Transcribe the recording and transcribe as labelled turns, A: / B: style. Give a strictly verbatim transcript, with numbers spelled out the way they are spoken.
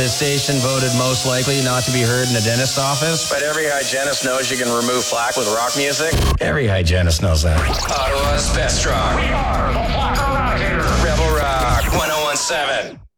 A: This station voted most likely not to be heard in a dentist office, but every hygienist knows you can remove plaque with rock music. Every hygienist knows that. Ottawa's best rock. We are the Plaque Around Here. Rebel Rock one oh one seven.